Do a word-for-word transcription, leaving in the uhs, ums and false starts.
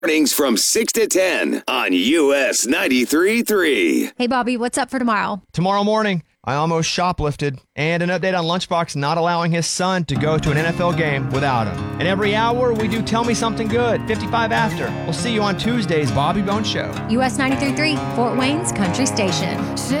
Mornings from six to ten on U S ninety-three point three. Hey, Bobby, what's up for tomorrow? Tomorrow morning, I almost shoplifted. And an update on Lunchbox not allowing his son to go to an N F L game without him. And every hour, we do Tell Me Something Good, fifty-five after. We'll see you on Tuesday's Bobby Bones Show. U S ninety-three point three, Fort Wayne's Country Station.